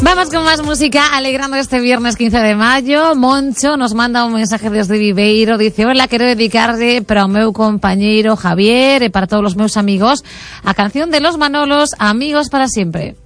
Vamos con más música, alegrando este viernes 15 de mayo. Moncho nos manda un mensaje desde Viveiro. Dice: hola, quero dedicarle para o meu compañeiro Javier e para todos los meus amigos a canción de Los Manolos, Amigos para siempre.